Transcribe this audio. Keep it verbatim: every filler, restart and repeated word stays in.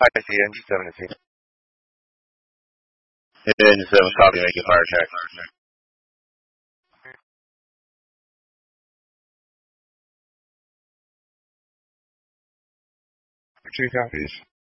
I see, N G seven is here. N G seven, copy, making fire attack. Two copies.